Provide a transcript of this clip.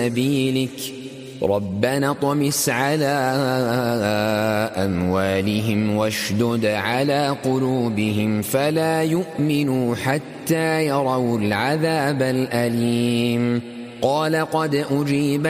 سبيلك ربنا اطمس على أموالهم واشدد على قلوبهم فلا يؤمنوا حتى يروا العذاب الأليم قال قد أجيب